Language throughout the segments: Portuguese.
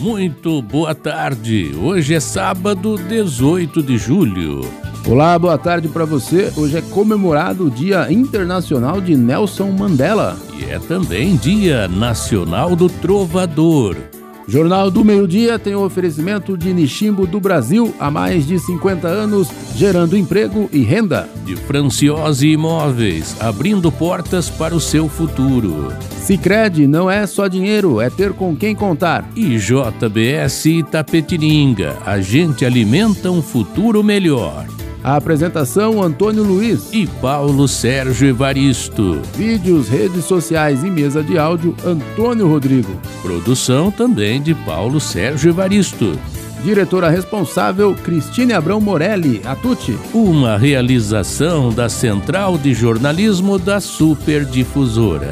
muito boa tarde. Hoje é sábado, 18 de julho. Olá, boa tarde para você. Hoje é comemorado o Dia Internacional de Nelson Mandela. E é também Dia Nacional do Trovador. Jornal do Meio-Dia tem o oferecimento de Nishimbo do Brasil, há mais de 50 anos, gerando emprego e renda. De Franciose Imóveis, abrindo portas para o seu futuro. Sicredi não é só dinheiro, é ter com quem contar. E JBS Itapetininga, a gente alimenta um futuro melhor. A apresentação, Antônio Luiz e Paulo Sérgio Evaristo. Vídeos, redes sociais e mesa de áudio, Antônio Rodrigo. Produção também de Paulo Sérgio Evaristo. Diretora responsável, Cristine Abrão Morelli, Atuti. Uma realização da Central de Jornalismo da Superdifusora.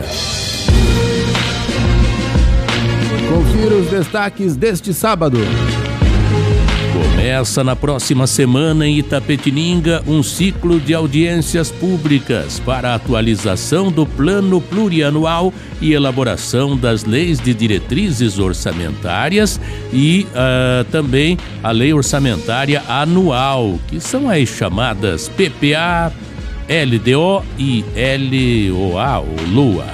Confira os destaques deste sábado. Começa na próxima semana em Itapetininga um ciclo de audiências públicas para a atualização do Plano Plurianual e elaboração das leis de diretrizes orçamentárias e também a Lei Orçamentária Anual, que são as chamadas PPA, LDO e LOA, ou LOA.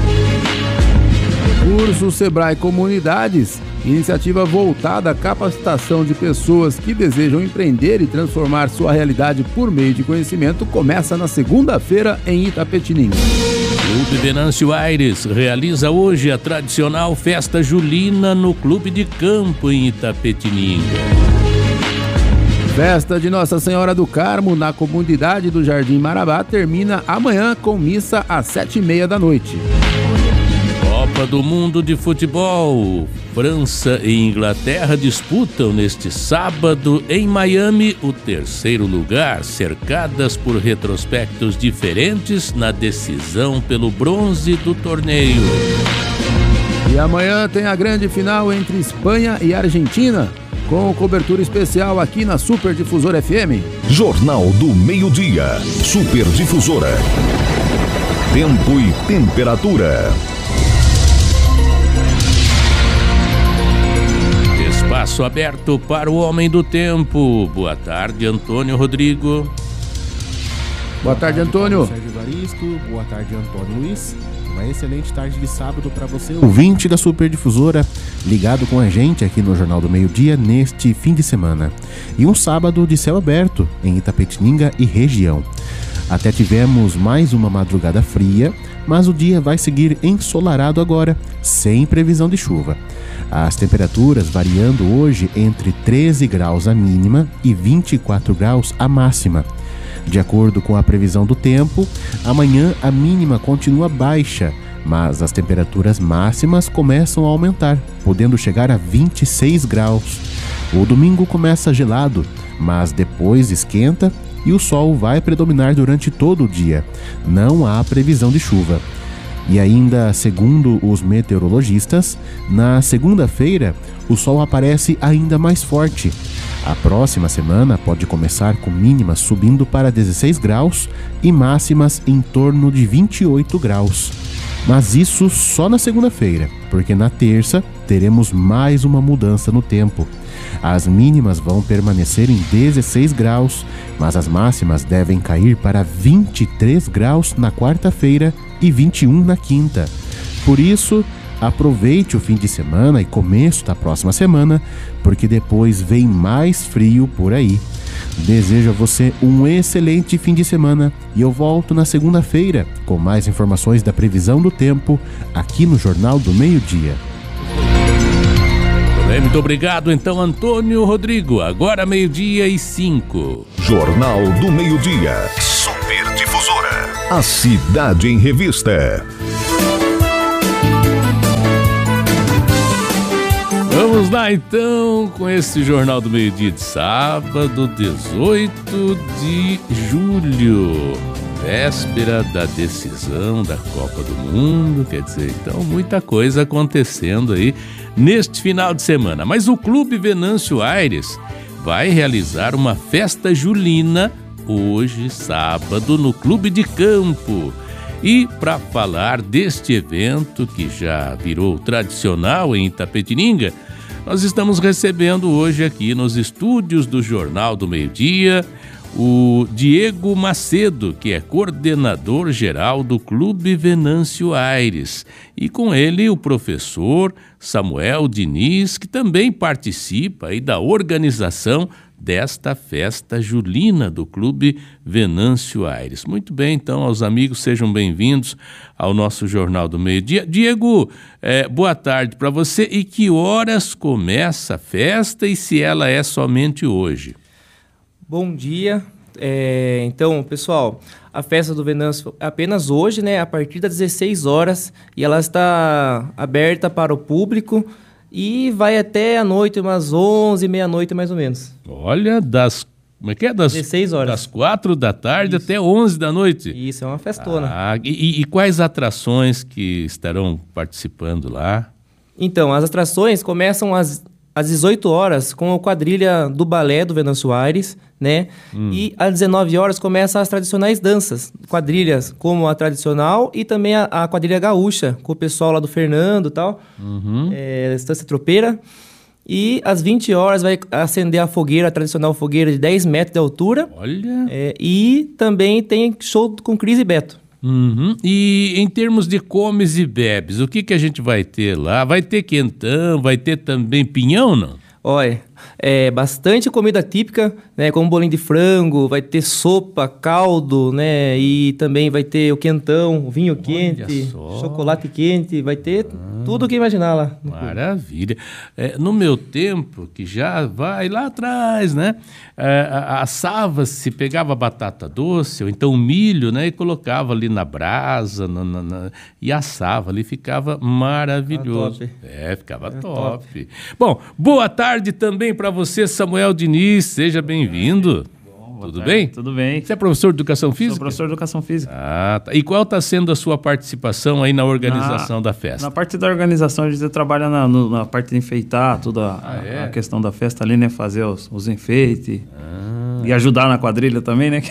Curso Sebrae Comunidades. Iniciativa voltada à capacitação de pessoas que desejam empreender e transformar sua realidade por meio de conhecimento começa na segunda-feira em Itapetininga. Clube Venâncio Aires realiza hoje a tradicional festa julina no Clube de Campo em Itapetininga. Festa de Nossa Senhora do Carmo na comunidade do Jardim Marabá termina amanhã com missa às 7h30 da noite. Copa do Mundo de Futebol. França e Inglaterra disputam neste sábado em Miami o terceiro lugar, cercadas por retrospectos diferentes na decisão pelo bronze do torneio. E amanhã tem a grande final entre Espanha e Argentina, com cobertura especial aqui na Superdifusora FM. Jornal do Meio-Dia, Superdifusora. Tempo e temperatura. Espaço aberto para o Homem do Tempo. Boa tarde, Antônio Rodrigo. Boa tarde, Antônio. Sérgio Evaristo. Boa tarde, Antônio Luiz. Uma excelente tarde de sábado para você, ouvinte da Superdifusora, ligado com a gente aqui no Jornal do Meio-Dia neste fim de semana. E um sábado de céu aberto em Itapetininga e região. Até tivemos mais uma madrugada fria, mas o dia vai seguir ensolarado agora, sem previsão de chuva. As temperaturas variando hoje entre 13 graus a mínima e 24 graus a máxima. De acordo com a previsão do tempo, amanhã a mínima continua baixa, mas as temperaturas máximas começam a aumentar, podendo chegar a 26 graus. O domingo começa gelado, mas depois esquenta e o sol vai predominar durante todo o dia. Não há previsão de chuva. E ainda, segundo os meteorologistas, na segunda-feira o sol aparece ainda mais forte. A próxima semana pode começar com mínimas subindo para 16 graus e máximas em torno de 28 graus. Mas isso só na segunda-feira, porque na terça teremos mais uma mudança no tempo. As mínimas vão permanecer em 16 graus, mas as máximas devem cair para 23 graus na quarta-feira e 21 na quinta. Por isso, aproveite o fim de semana e começo da próxima semana, porque depois vem mais frio por aí. Desejo a você um excelente fim de semana e eu volto na segunda-feira com mais informações da previsão do tempo aqui no Jornal do Meio-Dia. Muito obrigado, então, Antônio Rodrigo. Agora 12:05. Jornal do Meio-Dia. Superdifusora. A Cidade em Revista. Vamos lá, então, com esse Jornal do Meio-Dia de sábado, 18 de julho. Véspera da decisão da Copa do Mundo, quer dizer, então muita coisa acontecendo aí neste final de semana. Mas o Clube Venâncio Aires vai realizar uma festa julina hoje, sábado, no Clube de Campo. E para falar deste evento que já virou tradicional em Itapetininga, Nós estamos recebendo hoje aqui nos estúdios do Jornal do Meio-Dia o Diego Macedo, que é coordenador geral do Clube Venâncio Aires, e com ele o professor Samuel Diniz, que também participa aí da organização desta festa julina do Clube Venâncio Aires. Muito bem, então, aos amigos, sejam bem-vindos ao nosso Jornal do Meio-Dia. Diego, boa tarde para você. E que horas começa a festa e se ela é somente hoje? Bom dia. Então, pessoal, a festa do Venâncio é apenas hoje, né, a partir das 16 horas, e ela está aberta para o público e vai até a noite, umas 11, meia-noite mais ou menos. Olha, como é que é? Das 16 horas. Das 4 da tarde até 11 da noite. Isso, é uma festona. E quais atrações que estarão participando lá? Então, as atrações começam às 18 horas com a quadrilha do balé do Venâncio Aires, né? E às 19 horas começam as tradicionais danças, quadrilhas como a tradicional e também a quadrilha gaúcha, com o pessoal lá do Fernando e tal, Estância Tropeira. E às 20 horas vai acender a fogueira, a tradicional fogueira de 10 metros de altura. Olha! E também tem show com Cris e Beto. E em termos de comes e bebes, o que a gente vai ter lá? Vai ter quentão, vai ter também pinhão, não? Olha, bastante comida típica, né? Como bolinho de frango, vai ter sopa, caldo, né? E também vai ter o quentão, o vinho quente, chocolate quente, vai ter tudo o que imaginar lá. Maravilha. No meu tempo, que já vai lá atrás, né? Assava-se, pegava batata doce, ou então milho, né? E colocava ali na brasa, e assava ali, ficava maravilhoso. Ficava top. Bom, boa tarde também para você, Samuel Diniz, seja bem-vindo. Tudo bem? Tudo bem. Você é professor de Educação Física? Sou professor de Educação Física. Tá. E qual está sendo a sua participação aí na organização da festa? Na parte da organização, a gente trabalha na parte de enfeitar toda a questão da festa ali, né? Fazer os enfeites. E ajudar na quadrilha também, né?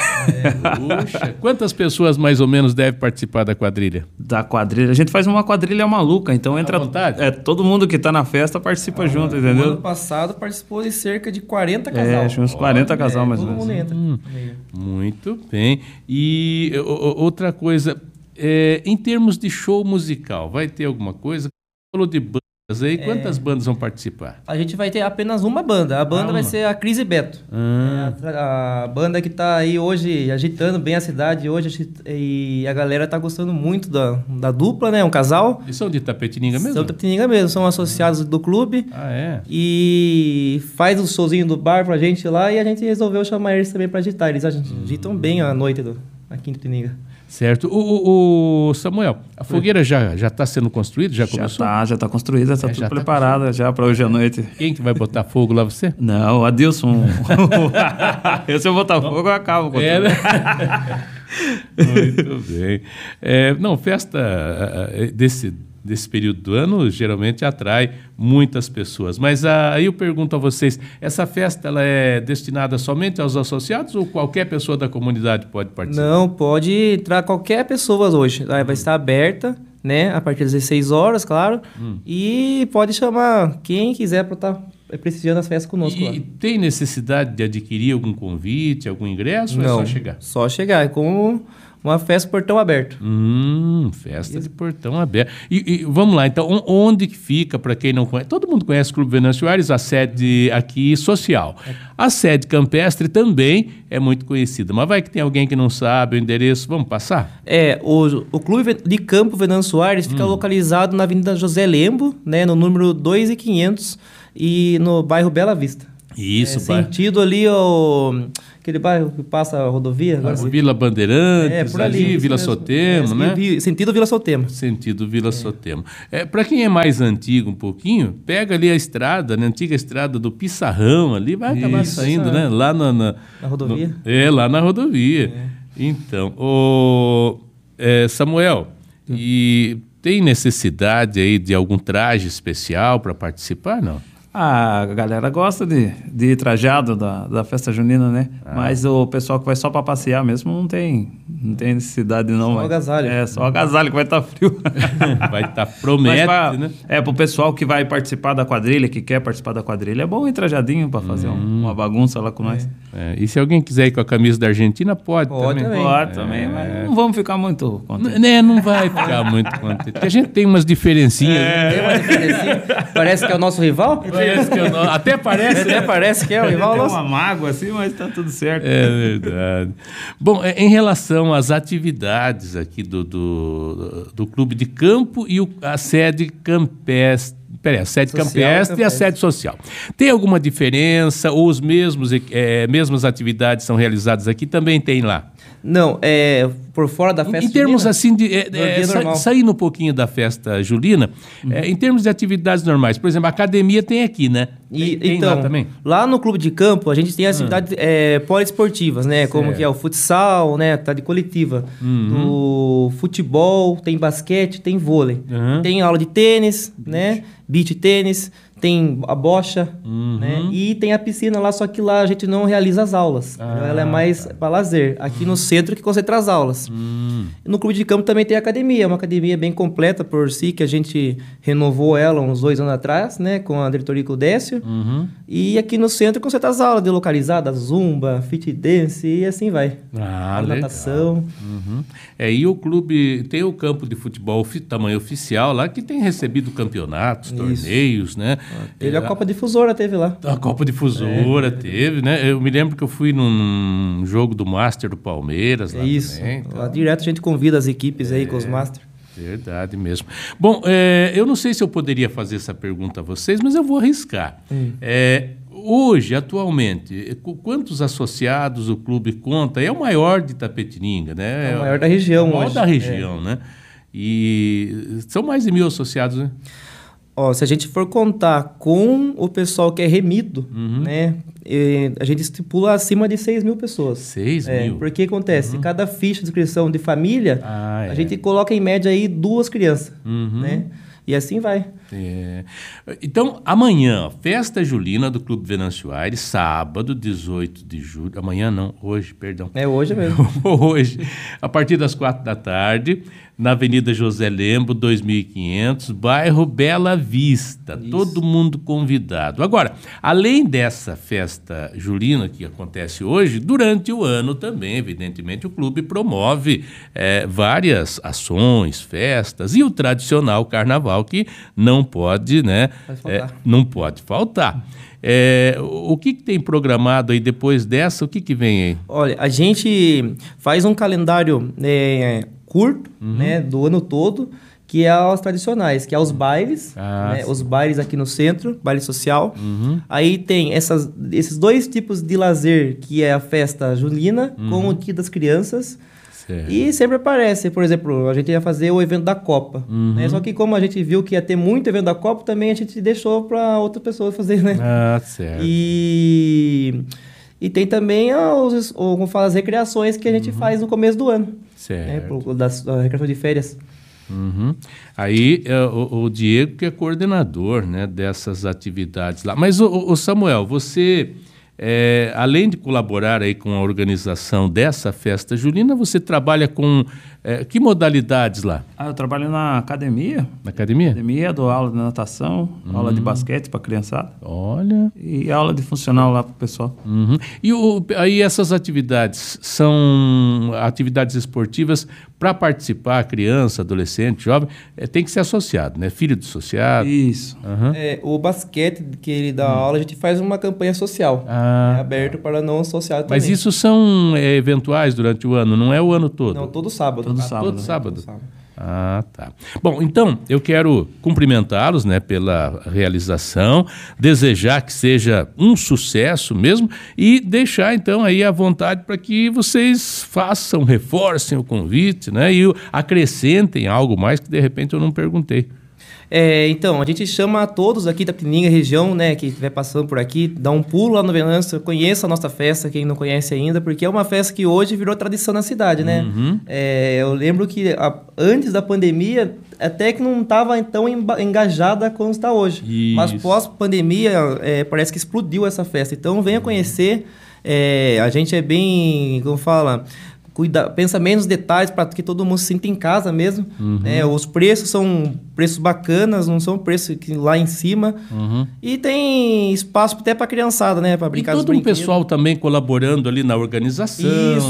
Puxa, quantas pessoas mais ou menos devem participar da quadrilha? Da quadrilha. A gente faz uma quadrilha maluca, então entra... todo mundo que está na festa participa junto, entendeu? No ano passado participou de cerca de 40 casal. Tinha uns 40 casal mais ou menos. Todo mundo entra. Muito bem. E outra coisa, em termos de show musical, vai ter alguma coisa? Falou de bandas aí, quantas bandas vão participar? A gente vai ter apenas uma banda. A banda vai ser a Cris e Beto. A banda que está aí hoje agitando bem a cidade hoje, e a galera está gostando muito da dupla, né? Um casal. Eles são de Itapetininga mesmo? São de Itapetininga mesmo, são associados do clube. E faz um showzinho do bar pra gente lá, e a gente resolveu chamar eles também pra agitar. Eles agitam bem a noite aqui em Itapetininga. Certo. O Samuel, a fogueira já está sendo construída? Já começou? Já está construída, está tudo preparada já para hoje à noite. Quem que vai botar fogo lá, você? Não, o Adilson. Se eu botar fogo, eu acabo com tudo. Muito bem. Festa desse período do ano geralmente atrai muitas pessoas. Mas aí eu pergunto a vocês, essa festa ela é destinada somente aos associados ou qualquer pessoa da comunidade pode participar? Não, pode entrar qualquer pessoa hoje. Vai estar aberta, né, a partir das 16 horas, claro. E pode chamar quem quiser para estar prestigiando as festas conosco. E tem necessidade de adquirir algum convite, algum ingresso? Não, ou é só chegar? Só chegar, é como uma festa portão aberto. Festa de portão aberto. E vamos lá, então, onde que fica, para quem não conhece? Todo mundo conhece o Clube Venâncio Aires, a sede aqui social. A sede campestre também é muito conhecida, mas vai que tem alguém que não sabe o endereço, vamos passar? O Clube de Campo Venâncio Aires fica localizado na Avenida José Lembo, né, no número 2500 e no bairro Bela Vista. Isso, sentido ali aquele bairro que passa a rodovia. Vila Bandeirantes, por ali, Vila Sotemo, né? Sentido Vila Sotemo. Sentido Vila Sotemo. Para quem é mais antigo um pouquinho, pega ali a estrada, né? Antiga estrada do Pissarrão ali, vai acabar saindo, né? Lá na rodovia. Lá na rodovia. Então, Samuel, e tem necessidade aí de algum traje especial para participar, não? A galera gosta de ir trajado da festa junina, né? Mas o pessoal que vai só para passear mesmo não tem Não tem necessidade não. Só agasalho. Só agasalho que vai estar frio. Vai estar promete, né? Pro pessoal que vai participar da quadrilha, que quer participar da quadrilha, é bom ir trajadinho para fazer uma bagunça lá com nós. E se alguém quiser ir com a camisa da Argentina, pode também. Pode também, mas não vamos ficar muito contentes. Não vai ficar muito contente. Porque a gente tem umas diferencinhas. Tem uma diferencinha. Parece que é o nosso rival? Parece que é o nosso. Até parece. Até parece que é o rival Tem nosso. uma mágoa assim, mas tá tudo certo. É verdade. Bom, em relação às atividades aqui do Clube de Campo e a sede campestre. A sede campestre e a sede social. Tem alguma diferença ou os mesmas atividades são realizadas aqui? Também tem lá? Não, por fora da festa em termos junina, assim, saindo um pouquinho da festa julina, em termos de atividades normais, por exemplo, a academia tem aqui, né? Tem então, lá também? Lá no Clube de Campo, a gente tem atividades poliesportivas, né? Como que é o futsal, né? Tá de coletiva. Do futebol, tem basquete, tem vôlei. Tem aula de tênis, né? Beach tênis, tem a bocha, né? E tem a piscina lá, só que lá a gente não realiza as aulas. Ela é mais para lazer. Aqui no centro que concentra as aulas. E no Clube de Campo também tem a academia, uma academia bem completa por si, que a gente renovou ela uns 2 anos atrás, né? Com a diretoria com o Décio. E aqui no centro concentra as aulas de localizada, zumba, fit dance e assim vai. Natação. E o clube tem o campo de futebol tamanho oficial lá, que tem recebido campeonatos, torneios, né? Teve a Copa Difusora, teve lá. A Copa Difusora teve, né? Eu me lembro que eu fui num jogo do Master do Palmeiras lá também. Então. Lá direto a gente convida as equipes aí com os Master. Verdade mesmo. Bom, eu não sei se eu poderia fazer essa pergunta a vocês, mas eu vou arriscar. Hoje, atualmente, quantos associados o clube conta? É o maior de Itapetininga, né? É o maior da região hoje. É o maior da região, né? E são mais de 1.000 associados, né? Se a gente for contar com o pessoal que é remido, né? A gente estipula acima de 6.000 pessoas. 6.000? Porque acontece, cada ficha de inscrição de família, a gente coloca em média aí 2 crianças, né? E assim vai. Então, amanhã, festa julina do Clube Venâncio Aires, sábado, 18 de julho. Amanhã não, hoje, perdão. Hoje mesmo. Hoje, a partir das 4h, na Avenida José Lembo, 2500, bairro Bela Vista. Isso. Todo mundo convidado. Agora, além dessa festa julina que acontece hoje, durante o ano também, evidentemente, o clube promove várias ações, festas e o tradicional carnaval que não pode, né? Não pode faltar. O que tem programado aí depois dessa? O que vem aí? Olha, a gente faz um calendário curto, né, do ano todo, que é os tradicionais, que é os bailes, né, os bailes aqui no centro, baile social. Aí tem esses 2 tipos de lazer, que é a festa julina com o Dia das Crianças. Certo. E sempre aparece, por exemplo, a gente ia fazer o evento da Copa, né? Só que como a gente viu que ia ter muito evento da Copa, também a gente deixou para outra pessoa fazer, né? Certo. E tem também as recreações que a gente faz no começo do ano. Certo. Né? Das recreações de férias. Aí o Diego que é coordenador, né, dessas atividades lá. Mas, o Samuel, você... além de colaborar aí com a organização dessa festa julina, você trabalha com que modalidades lá? Eu trabalho na academia. Na academia? Academia, dou aula de natação, aula de basquete para criançada. Olha. E aula de funcional lá para o pessoal. E aí essas atividades são atividades esportivas para participar, criança, adolescente, jovem, tem que ser associado, né? Filho de associado. Isso. O basquete que ele dá aula, a gente faz uma campanha social. Aberto para não associado também. Mas isso são eventuais durante o ano, não é o ano todo? Não, todo sábado. Todo sábado. Tá. Bom, então eu quero cumprimentá-los, né, pela realização, desejar que seja um sucesso mesmo e deixar então aí à vontade para que vocês reforcem o convite, né, e acrescentem algo mais que de repente eu não perguntei. Então, a gente chama a todos aqui da Itapetininga, região, né, que estiver passando por aqui, dá um pulo lá no Venâncio, conheça a nossa festa, quem não conhece ainda, porque é uma festa que hoje virou tradição na cidade, né? Eu lembro que antes da pandemia, até que não estava tão engajada como está hoje. Isso. Mas pós-pandemia, parece que explodiu essa festa. Então, venha conhecer. A gente é bem, como fala... pensa menos detalhes para que todo mundo se sinta em casa mesmo. Os preços são preços bacanas, não são preços lá em cima. E tem espaço até para criançada, né? Para brincar. E todo um pessoal também colaborando ali na organização,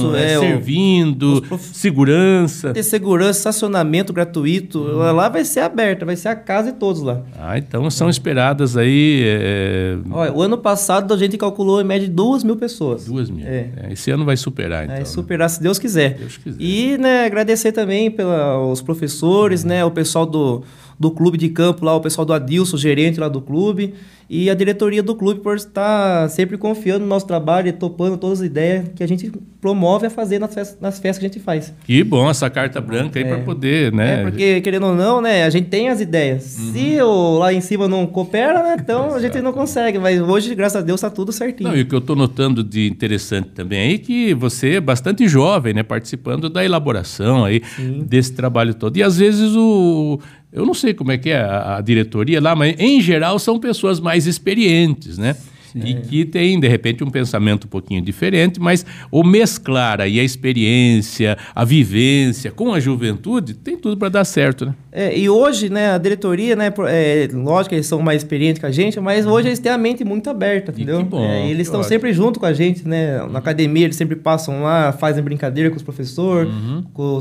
servindo, segurança. Ter segurança, estacionamento gratuito. Lá vai ser aberta, vai ser a casa de todos lá. Então são esperadas aí... Olha, o ano passado a gente calculou em média 2.000 pessoas. 2.000. Esse ano vai superar, então. Vai superar, se Deus quiser. E, né, agradecer também pelos professores, né, o pessoal do clube de campo lá, o pessoal do Adilson, o gerente lá do clube, e a diretoria do clube por estar sempre confiando no nosso trabalho e topando todas as ideias que a gente promove a fazer nas festas que a gente faz. Que bom essa carta branca aí para poder, né? Porque, querendo ou não, né, a gente tem as ideias. Se lá em cima não coopera, né, então a gente não consegue. Mas hoje, graças a Deus, está tudo certinho. Não, e o que eu estou notando de interessante também aí é que você é bastante jovem, né, participando da elaboração aí desse trabalho todo. E às vezes eu não sei como é que é a diretoria lá, mas em geral são pessoas mais experientes, né? E que tem, de repente, um pensamento um pouquinho diferente, mas o mesclar aí a experiência, a vivência com a juventude, tem tudo para dar certo, né? E hoje, né, a diretoria, né, lógico que eles são mais experientes que a gente, mas hoje eles têm a mente muito aberta, entendeu? Que bom, eles estão sempre junto com a gente, né? Na academia eles sempre passam lá, fazem brincadeira com os professores, com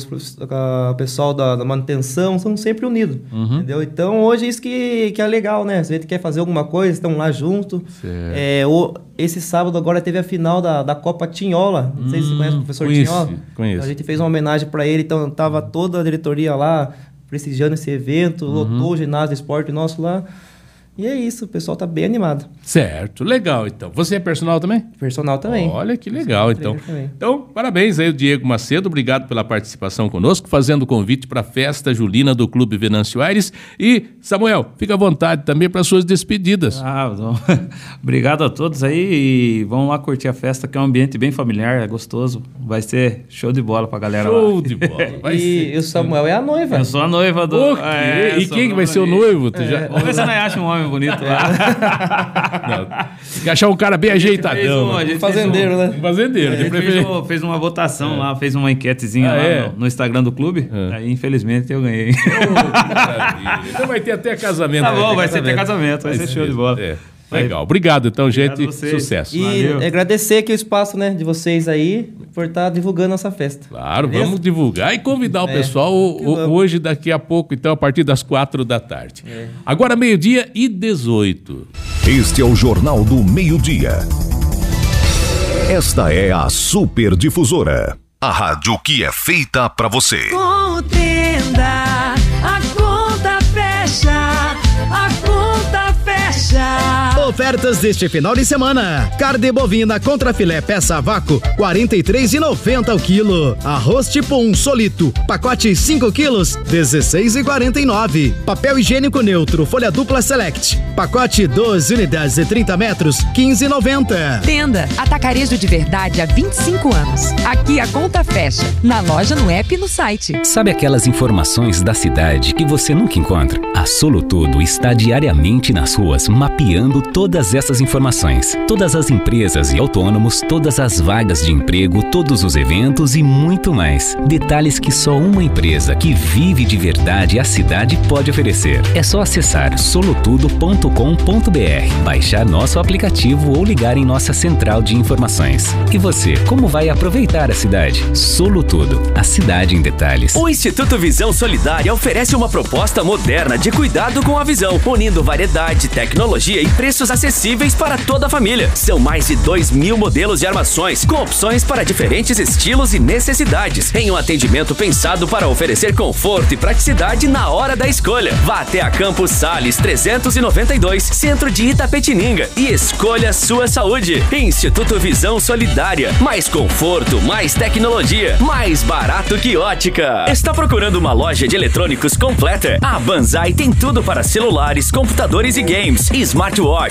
o pessoal da manutenção, são sempre unidos, entendeu? Então hoje isso que é legal, né? Se a gente quer fazer alguma coisa, estão lá junto. Certo. Esse sábado agora teve a final da Copa Tinhola. Não sei se você conhece o professor Tinhola. Conheço. A gente fez uma homenagem para ele, então tava toda a diretoria lá prestigiando esse evento, lotou o ginásio de esporte nosso lá. E é isso, o pessoal tá bem animado. Certo, legal então. Você é personal também? Personal também. Olha que legal, então. Então, parabéns aí, o Diego Macedo, obrigado pela participação conosco, fazendo o convite para a festa julina do Clube Venâncio Aires. E, Samuel, fica à vontade também para suas despedidas. Obrigado a todos aí e vamos lá curtir a festa, que é um ambiente bem familiar, é gostoso. Vai ser show de bola pra galera lá. Show de bola. E o Samuel é a noiva. Eu sou a noiva do... E quem que vai ser o noivo? Vamos ver se não acha um homem bonito lá. Tem que achar um cara bem ajeitadão. Fazendeiro, né? Fazendeiro, de preferência. Fez uma votação lá, fez uma enquetezinha lá no Instagram do clube. Aí, infelizmente, eu ganhei. Então vai ter até casamento. Tá bom, vai ter até casamento. Vai ser show de bola. Legal. Obrigado, então, gente. Sucesso. E agradecer aqui o espaço, né, de vocês aí por estar divulgando nossa festa. Claro, vamos divulgar e convidar o pessoal hoje, daqui a pouco, então, a partir das 4h. Agora, 12h18. Este é o Jornal do Meio-Dia. Esta é a Super Difusora. A rádio que é feita pra você. Com o Tenda, a conta fecha. A conta fecha. Ofertas deste final de semana: carne bovina contra filé peça a vácuo, R$ 43,90 o quilo. Arroz tipo 1 solito, pacote 5 quilos, R$ 16,49. Papel higiênico neutro, folha dupla Select, pacote 12 unidades de 30 metros, R$ 15,90. Tenda, atacarejo de verdade há 25 anos. Aqui a conta fecha, na loja, no app e no site. Sabe aquelas informações da cidade que você nunca encontra? A Solutudo está diariamente nas ruas mapeando todas essas informações. Todas as empresas e autônomos, todas as vagas de emprego, todos os eventos e muito mais. Detalhes que só uma empresa que vive de verdade a cidade pode oferecer. É só acessar solutudo.com.br, baixar nosso aplicativo ou ligar em nossa central de informações. E você, como vai aproveitar a cidade? Solutudo, a cidade em detalhes. O Instituto Visão Solidária oferece uma proposta moderna de cuidado com a visão, unindo variedade, tecnologia e preços acessíveis para toda a família. São mais de 2.000 modelos de armações, com opções para diferentes estilos e necessidades, em um atendimento pensado para oferecer conforto e praticidade na hora da escolha. Vá até a Campos Sales 392, centro de Itapetininga, e escolha sua saúde. Instituto Visão Solidária. Mais conforto, mais tecnologia, mais barato que ótica. Está procurando uma loja de eletrônicos completa? A Banzai tem tudo para celulares, computadores e games, smartwatch,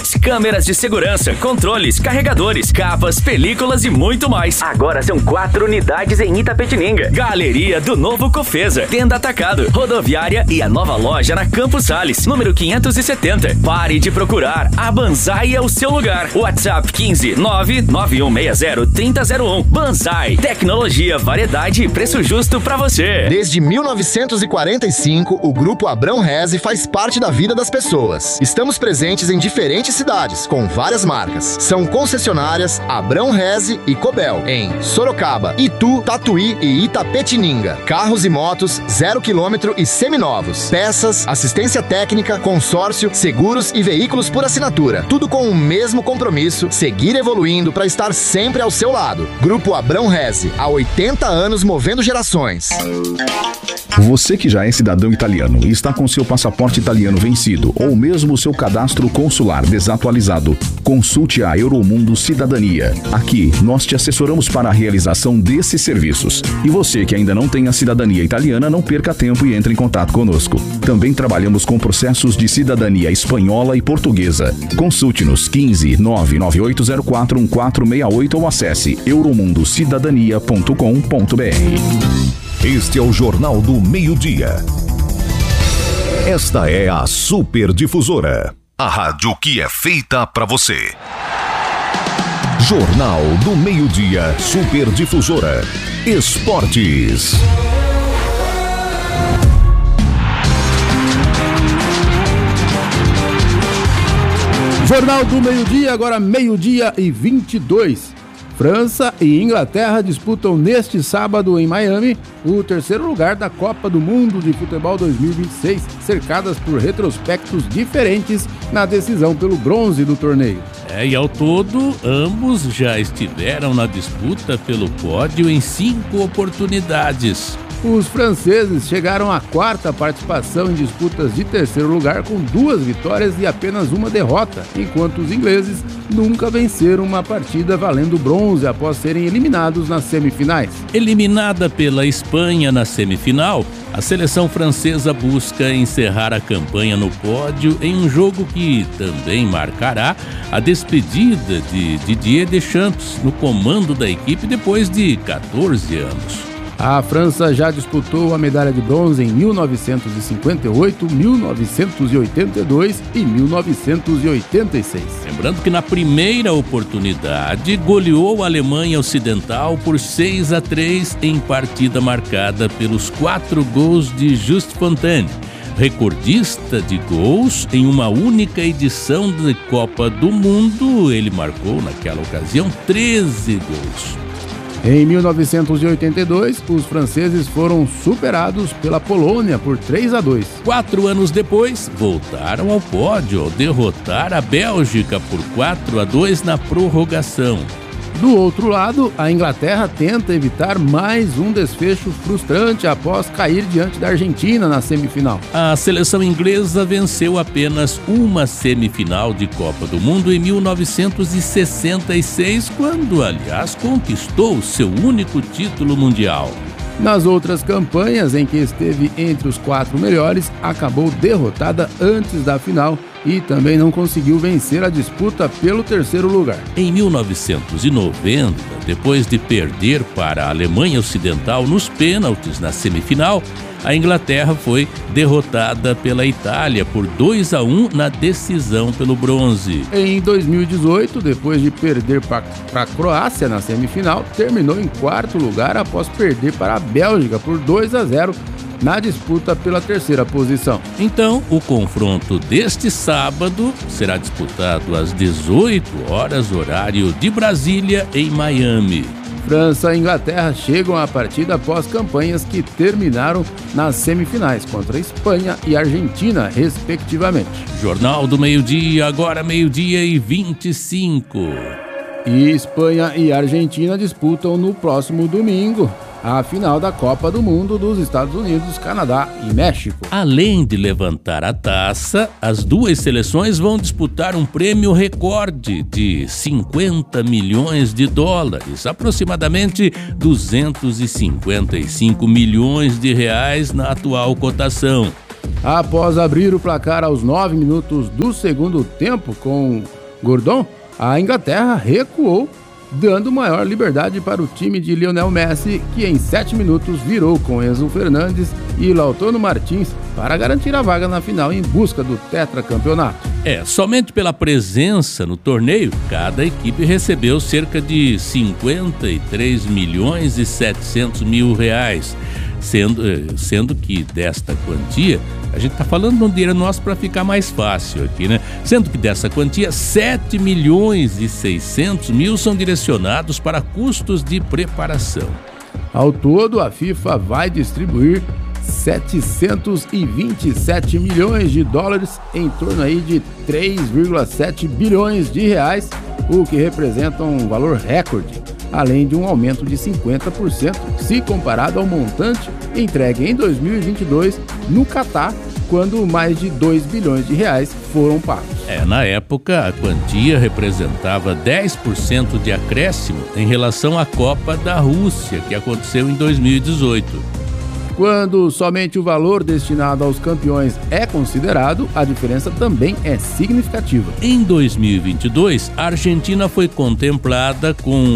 tablets, câmeras de segurança, controles, carregadores, capas, películas e muito mais. Agora são 4 unidades em Itapetininga. Galeria do Novo Cofesa, Tenda Atacado, Rodoviária e a nova loja na Campos Sales, número 570. Pare de procurar, a Banzai é o seu lugar. WhatsApp 15 99160 3001. Banzai, tecnologia, variedade e preço justo pra você. Desde 1945, o Grupo Abrão Reze faz parte da vida das pessoas. Estamos presentes em diferentes cidades, com várias marcas. São concessionárias Abrão Reze e Cobel, em Sorocaba, Itu, Tatuí e Itapetininga. Carros e motos 0 km e seminovos. Peças, assistência técnica, consórcio, seguros e veículos por assinatura. Tudo com o mesmo compromisso, seguir evoluindo para estar sempre ao seu lado. Grupo Abrão Reze, há 80 anos movendo gerações. Você que já é cidadão italiano e está com seu passaporte italiano vencido ou mesmo seu cadastro consular desatualizado, consulte a Euromundo Cidadania. Aqui, nós te assessoramos para a realização desses serviços. E você que ainda não tem a cidadania italiana, não perca tempo e entre em contato conosco. Também trabalhamos com processos de cidadania espanhola e portuguesa. Consulte-nos 15 99804 1468 ou acesse euromundocidadania.com.br. Este é o Jornal do Meio-Dia. Esta é a Super Difusora, a rádio que é feita para você. Jornal do Meio-Dia, Super Difusora. Esportes. Jornal do Meio-Dia, agora 12:22. França e Inglaterra disputam neste sábado em Miami o terceiro lugar da Copa do Mundo de Futebol 2026, cercadas por retrospectos diferentes na decisão pelo bronze do torneio. E ao todo, ambos já estiveram na disputa pelo pódio em 5 oportunidades. Os franceses chegaram à 4ª participação em disputas de terceiro lugar com 2 vitórias e apenas 1 derrota, enquanto os ingleses nunca venceram uma partida valendo bronze após serem eliminados nas semifinais. Eliminada pela Espanha na semifinal, a seleção francesa busca encerrar a campanha no pódio em um jogo que também marcará a despedida de Didier Deschamps no comando da equipe depois de 14 anos. A França já disputou a medalha de bronze em 1958, 1982 e 1986. Lembrando que na primeira oportunidade goleou a Alemanha Ocidental por 6-3 em partida marcada pelos 4 gols de Just Fontaine, recordista de gols em uma única edição da Copa do Mundo. Ele marcou naquela ocasião 13 gols. Em 1982, os franceses foram superados pela Polônia por 3-2. 4 anos depois, voltaram ao pódio ao derrotar a Bélgica por 4-2 na prorrogação. Do outro lado, a Inglaterra tenta evitar mais um desfecho frustrante após cair diante da Argentina na semifinal. A seleção inglesa venceu apenas uma semifinal de Copa do Mundo em 1966, quando, aliás, conquistou seu único título mundial. Nas outras campanhas em que esteve entre os 4 melhores, acabou derrotada antes da final e também não conseguiu vencer a disputa pelo terceiro lugar. Em 1990, depois de perder para a Alemanha Ocidental nos pênaltis na semifinal, a Inglaterra foi derrotada pela Itália por 2-1 na decisão pelo bronze. Em 2018, depois de perder para a Croácia na semifinal, terminou em 4º lugar após perder para a Bélgica por 2-0 na disputa pela terceira posição. Então, o confronto deste sábado será disputado às 18 horas, horário de Brasília, em Miami. França e Inglaterra chegam à partida após campanhas que terminaram nas semifinais contra a Espanha e Argentina, respectivamente. Jornal do Meio-Dia, agora 12:25. E Espanha e Argentina disputam no próximo domingo a final da Copa do Mundo dos Estados Unidos, Canadá e México. Além de levantar a taça, as duas seleções vão disputar um prêmio recorde de 50 milhões de dólares, aproximadamente 255 milhões de reais na atual cotação. Após abrir o placar aos 9 minutos do segundo tempo com Gordon, a Inglaterra recuou, dando maior liberdade para o time de Lionel Messi, que em 7 minutos virou com Enzo Fernandes e Lautaro Martins para garantir a vaga na final em busca do tetracampeonato. Somente pela presença no torneio, cada equipe recebeu cerca de 53 milhões e 700 mil reais, sendo que desta quantia, a gente está falando de um dinheiro nosso para ficar mais fácil aqui, né? Sendo que dessa quantia, 7 milhões e 600 mil são direcionados para custos de preparação. Ao todo, a FIFA vai distribuir 727 milhões de dólares, em torno aí de 3,7 bilhões de reais, o que representa um valor recorde, além de um aumento de 50% se comparado ao montante entregue em 2022 no Catar, quando mais de 2 bilhões de reais foram pagos. Na época, a quantia representava 10% de acréscimo em relação à Copa da Rússia, que aconteceu em 2018. Quando somente o valor destinado aos campeões é considerado, a diferença também é significativa. Em 2022, a Argentina foi contemplada com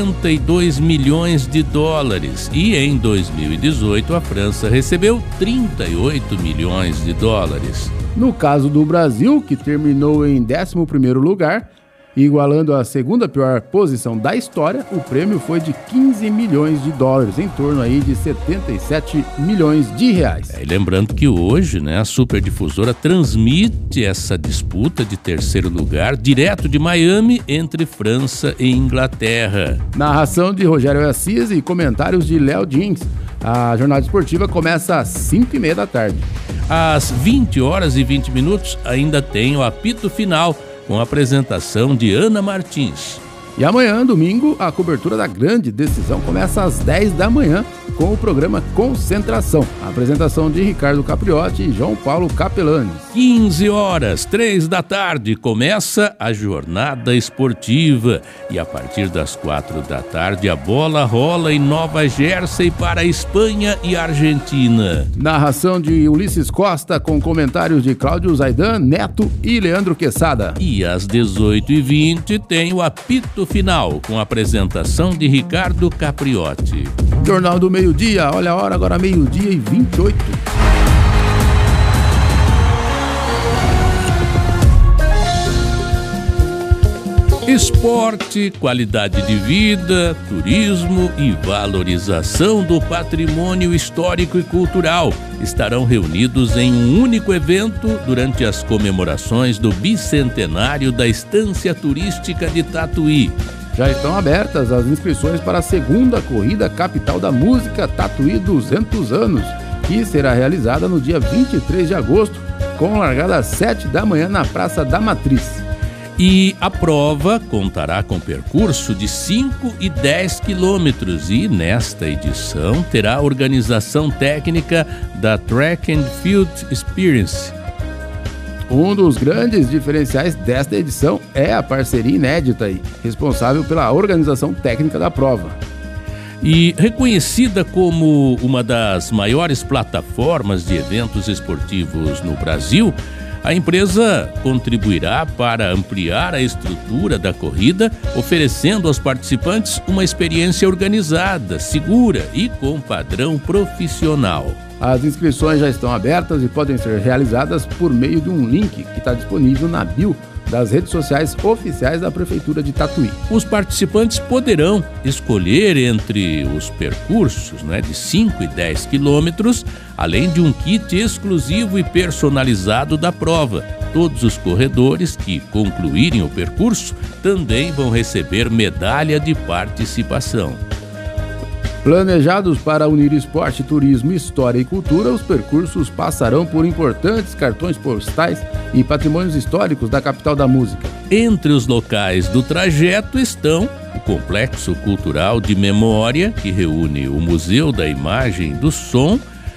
42 milhões de dólares e em 2018 a França recebeu 38 milhões de dólares. No caso do Brasil, que terminou em 11º lugar, igualando a segunda pior posição da história, o prêmio foi de 15 milhões de dólares, em torno aí de 77 milhões de reais. E lembrando que hoje, a Superdifusora transmite essa disputa de terceiro lugar direto de Miami entre França e Inglaterra. Narração de Rogério Assis e comentários de Léo Dins. A jornada esportiva começa às 5h30 da tarde. Às 20h20 ainda tem o apito final, com a apresentação de Ana Martins. E amanhã, domingo, a cobertura da grande decisão começa às 10 da manhã com o programa Concentração. A apresentação de Ricardo Capriotti e João Paulo Capelanes. 15h, 3 da tarde, começa a jornada esportiva. E a partir das 4 da tarde, a bola rola em Nova Jersey para a Espanha e Argentina. Narração de Ulisses Costa com comentários de Cláudio Zaidan, Neto e Leandro Quesada. E às 18h20 tem o apito final, com a apresentação de Ricardo Capriotti. Jornal do Meio-Dia, olha a hora agora, 12h28. Esporte, qualidade de vida, turismo e valorização do patrimônio histórico e cultural estarão reunidos em um único evento durante as comemorações do bicentenário da Estância Turística de Tatuí. Já estão abertas as inscrições para a segunda corrida Capital da Música Tatuí 200 anos, que será realizada no dia 23 de agosto, com largada às 7 da manhã na Praça da Matriz. E a prova contará com percurso de 5 e 10 quilômetros e, nesta edição, terá a organização técnica da Track and Field Experience. Um dos grandes diferenciais desta edição é a parceria inédita e responsável pela organização técnica da prova. E reconhecida como uma das maiores plataformas de eventos esportivos no Brasil, a empresa contribuirá para ampliar a estrutura da corrida, oferecendo aos participantes uma experiência organizada, segura e com padrão profissional. As inscrições já estão abertas e podem ser realizadas por meio de um link que está disponível na bio das redes sociais oficiais da Prefeitura de Tatuí. Os participantes poderão escolher entre os percursos de 5 e 10 quilômetros, além de um kit exclusivo e personalizado da prova. Todos os corredores que concluírem o percurso também vão receber medalha de participação. Planejados para unir esporte, turismo, história e cultura, os percursos passarão por importantes cartões postais e patrimônios históricos da capital da música. Entre os locais do trajeto estão o Complexo Cultural de Memória, que reúne o Museu da Imagem e do Som,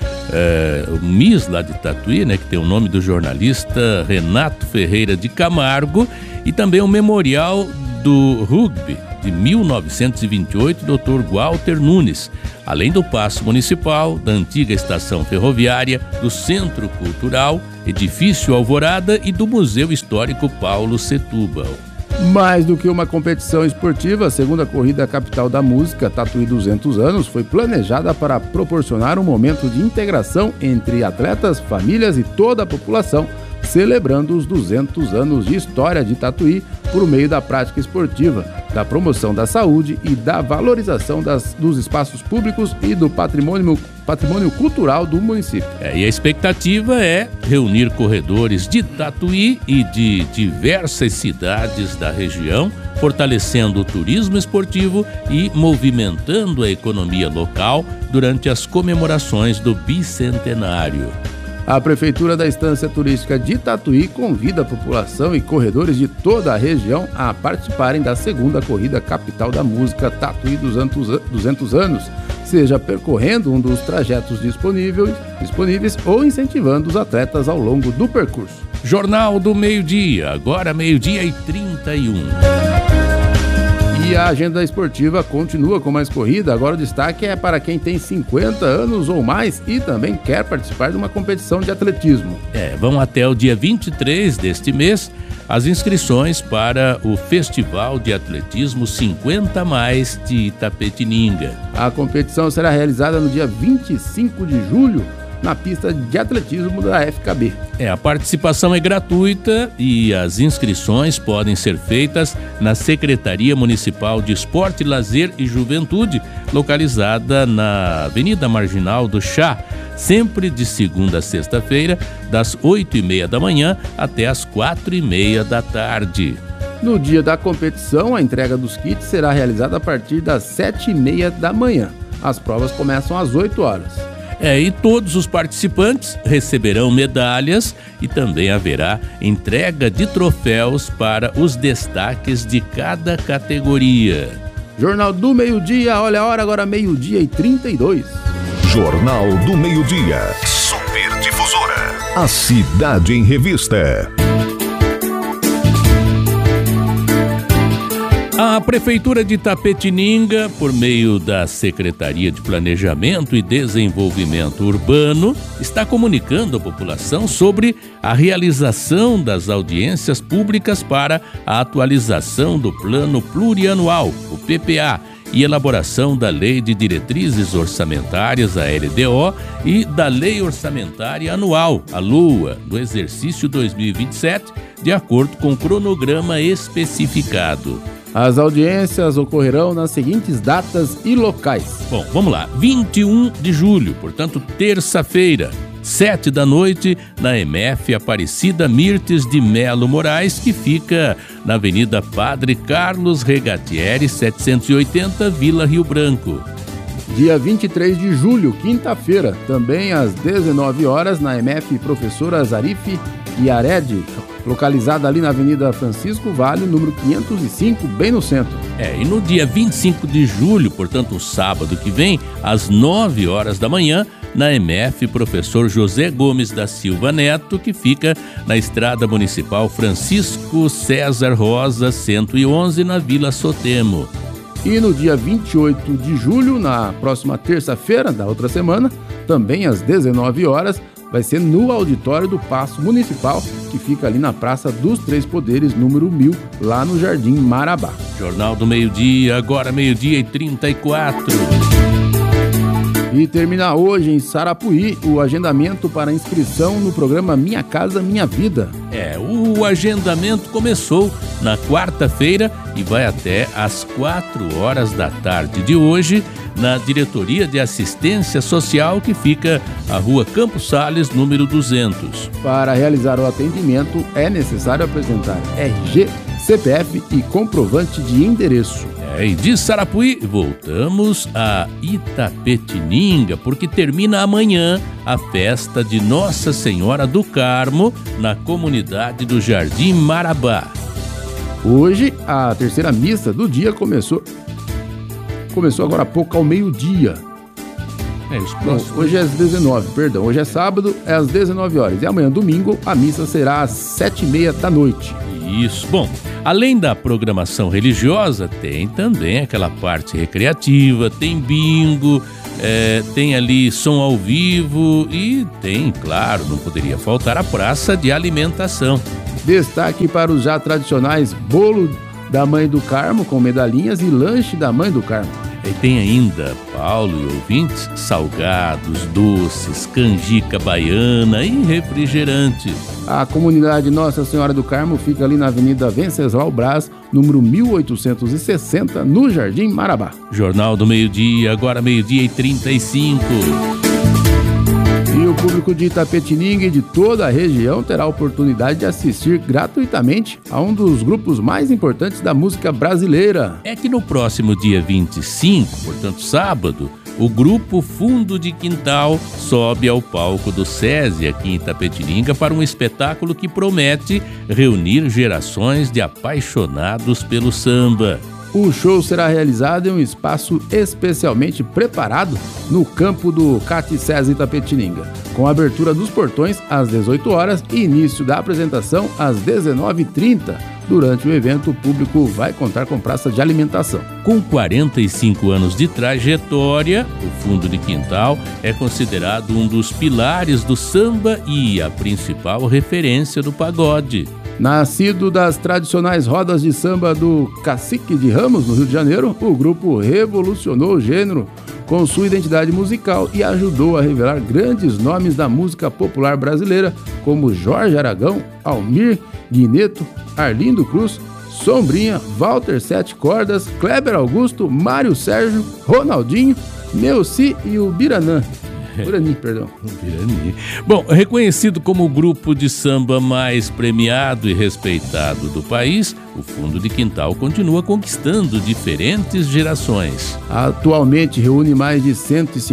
o MIS lá de Tatuí, que tem o nome do jornalista Renato Ferreira de Camargo, e também o Memorial do Rugby, de 1928, Dr. Walter Nunes, além do Paço Municipal, da antiga estação ferroviária, do Centro Cultural, Edifício Alvorada e do Museu Histórico Paulo Setúbal. Mais do que uma competição esportiva, a segunda corrida capital da música, Tatuí 200 anos, foi planejada para proporcionar um momento de integração entre atletas, famílias e toda a população, celebrando os 200 anos de história de Tatuí por meio da prática esportiva, da promoção da saúde e da valorização dos espaços públicos e do patrimônio cultural do município. E a expectativa é reunir corredores de Tatuí e de diversas cidades da região, fortalecendo o turismo esportivo e movimentando a economia local durante as comemorações do bicentenário. A Prefeitura da Estância Turística de Tatuí convida a população e corredores de toda a região a participarem da segunda corrida capital da música Tatuí 200 anos, seja percorrendo um dos trajetos disponíveis ou incentivando os atletas ao longo do percurso. Jornal do Meio-Dia, agora 12h31. E a agenda esportiva continua com mais corrida. Agora o destaque é para quem tem 50 anos ou mais e também quer participar de uma competição de atletismo. Vão até o dia 23 deste mês as inscrições para o Festival de Atletismo 50 Mais de Itapetininga. A competição será realizada no dia 25 de julho, na pista de atletismo da FKB. A participação é gratuita e as inscrições podem ser feitas na Secretaria Municipal de Esporte, Lazer e Juventude, localizada na Avenida Marginal do Chá, sempre de segunda a sexta-feira, das 8h30 da manhã até as 4h30 da tarde. No dia da competição, a entrega dos kits será realizada a partir das 7h30 da manhã. As provas começam às 8 horas. E todos os participantes receberão medalhas e também haverá entrega de troféus para os destaques de cada categoria. Jornal do Meio-Dia, olha a hora, agora 12h32. Jornal do Meio-Dia. Super Difusora. A Cidade em Revista. A Prefeitura de Itapetininga, por meio da Secretaria de Planejamento e Desenvolvimento Urbano, está comunicando à população sobre a realização das audiências públicas para a atualização do Plano Plurianual, o PPA, e elaboração da Lei de Diretrizes Orçamentárias, a LDO, e da Lei Orçamentária Anual, a LOA, do exercício 2027, de acordo com o cronograma especificado. As audiências ocorrerão nas seguintes datas e locais. Bom, vamos lá. 21 de julho, portanto, terça-feira, 7 da noite, na MF Aparecida Mirtes de Melo Moraes, que fica na Avenida Padre Carlos Regatieri, 780, Vila Rio Branco. Dia 23 de julho, quinta-feira, também às 19 horas, na MF Professora Zarif Yared, localizada ali na Avenida Francisco Vale, número 505, bem no centro. E no dia 25 de julho, portanto, sábado que vem, às 9 horas da manhã, na MF Professor José Gomes da Silva Neto, que fica na Estrada Municipal Francisco César Rosa, 111, na Vila Sotemo. E no dia 28 de julho, na próxima terça-feira da outra semana, também às 19 horas, vai ser no auditório do Paço Municipal, que fica ali na Praça dos Três Poderes, número 1000, lá no Jardim Marabá. Jornal do Meio-Dia, agora 12h34. E termina hoje em Sarapuí o agendamento para inscrição no programa Minha Casa Minha Vida. O agendamento começou na quarta-feira e vai até às 4 horas da tarde de hoje, na Diretoria de Assistência Social, que fica à Rua Campos Sales, número 200. Para realizar o atendimento, é necessário apresentar RG, CPF e comprovante de endereço. E de Sarapuí, voltamos a Itapetininga, porque termina amanhã a festa de Nossa Senhora do Carmo, na comunidade do Jardim Marabá. Hoje, a terceira missa do dia começou agora há pouco, ao meio-dia. Hoje é às 19, perdão. Hoje é sábado, é às 19 horas. E amanhã, domingo, a missa será às 7h30 da noite. Isso. Bom, Além da programação religiosa, tem também aquela parte recreativa, tem bingo, tem ali som ao vivo e tem, claro, não poderia faltar a praça de alimentação. Destaque para os já tradicionais bolo da Mãe do Carmo com medalhinhas e lanche da Mãe do Carmo. E tem ainda, Paulo e ouvintes, salgados, doces, canjica baiana e refrigerante. A comunidade Nossa Senhora do Carmo fica ali na Avenida Venceslau Braz, número 1860, no Jardim Marabá. Jornal do Meio-Dia, agora 12h35. E o público de Itapetininga e de toda a região terá a oportunidade de assistir gratuitamente a um dos grupos mais importantes da música brasileira. É que no próximo dia 25, portanto sábado, o grupo Fundo de Quintal sobe ao palco do SESI aqui em Itapetininga para um espetáculo que promete reunir gerações de apaixonados pelo samba. O show será realizado em um espaço especialmente preparado no campo do CAT SESI Itapetininga, com abertura dos portões às 18 horas e início da apresentação às 19h30. Durante o evento, o público vai contar com praça de alimentação. Com 45 anos de trajetória, o Fundo de Quintal é considerado um dos pilares do samba e a principal referência do pagode. Nascido das tradicionais rodas de samba do Cacique de Ramos, no Rio de Janeiro, o grupo revolucionou o gênero com sua identidade musical e ajudou a revelar grandes nomes da música popular brasileira, como Jorge Aragão, Almir, Guineto, Arlindo Cruz, Sombrinha, Walter Sete Cordas, Kleber Augusto, Mário Sérgio, Ronaldinho, Neuci e o Biranã. Birani, perdão. Birani. Bom, reconhecido como o grupo de samba mais premiado e respeitado do país, o Fundo de Quintal continua conquistando diferentes gerações. Atualmente reúne mais de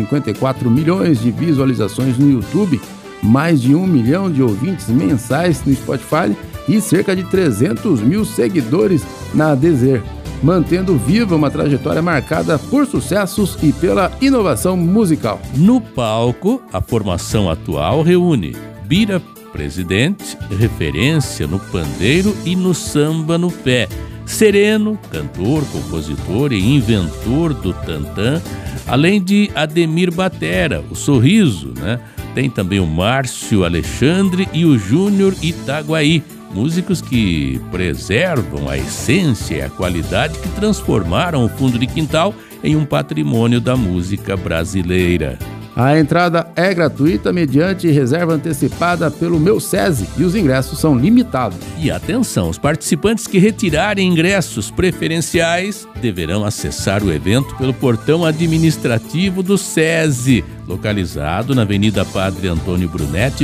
154 milhões de visualizações no YouTube, mais de 1 milhão de ouvintes mensais no Spotify e cerca de 300 mil seguidores na Deezer, mantendo viva uma trajetória marcada por sucessos e pela inovação musical. No palco, a formação atual reúne Bira, presidente, referência no pandeiro e no samba no pé, Sereno, cantor, compositor e inventor do tantã, além de Ademir Batera, o Sorriso, né? Tem também o Márcio Alexandre e o Júnior Itaguaí, músicos que preservam a essência e a qualidade que transformaram o Fundo de Quintal em um patrimônio da música brasileira. A entrada é gratuita mediante reserva antecipada pelo Meu SESI e os ingressos são limitados. E atenção, os participantes que retirarem ingressos preferenciais deverão acessar o evento pelo portão administrativo do SESI, localizado na Avenida Padre Antônio Brunetti,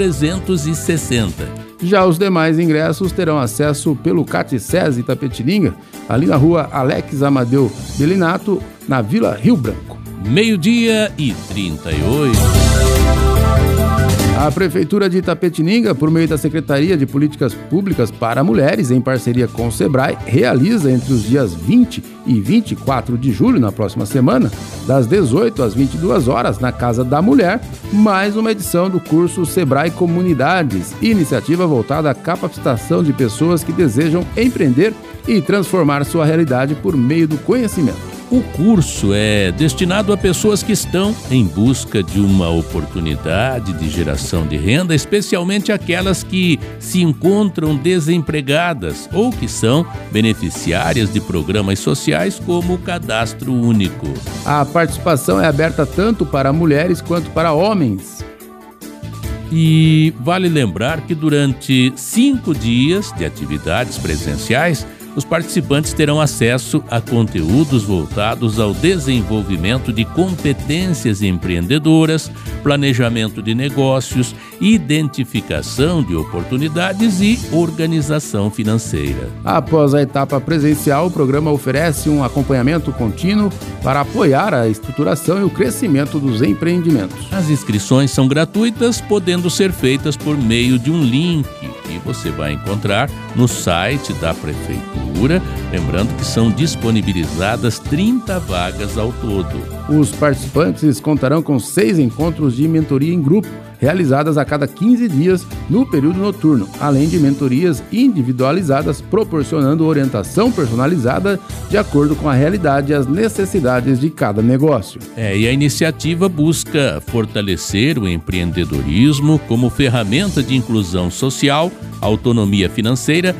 1360. Já os demais ingressos terão acesso pelo CAT SESI Itapetininga, ali na rua Alex Amadeu Belinato, na Vila Rio Branco. 12h38. A Prefeitura de Itapetininga, por meio da Secretaria de Políticas Públicas para Mulheres, em parceria com o Sebrae, realiza entre os dias 20 e 24 de julho, na próxima semana, das 18 às 22 horas, na Casa da Mulher, mais uma edição do curso Sebrae Comunidades, iniciativa voltada à capacitação de pessoas que desejam empreender e transformar sua realidade por meio do conhecimento. O curso é destinado a pessoas que estão em busca de uma oportunidade de geração de renda, especialmente aquelas que se encontram desempregadas ou que são beneficiárias de programas sociais como o Cadastro Único. A participação é aberta tanto para mulheres quanto para homens. E vale lembrar que durante 5 dias de atividades presenciais, os participantes terão acesso a conteúdos voltados ao desenvolvimento de competências empreendedoras, planejamento de negócios, identificação de oportunidades e organização financeira. Após a etapa presencial, o programa oferece um acompanhamento contínuo para apoiar a estruturação e o crescimento dos empreendimentos. As inscrições são gratuitas, podendo ser feitas por meio de um link que você vai encontrar no site da Prefeitura prefeitura, lembrando que são disponibilizadas 30 vagas ao todo. Os participantes contarão com 6 encontros de mentoria em grupo, realizadas a cada 15 dias no período noturno, além de mentorias individualizadas, proporcionando orientação personalizada de acordo com a realidade e as necessidades de cada negócio. E a iniciativa busca fortalecer o empreendedorismo como ferramenta de inclusão social, autonomia financeira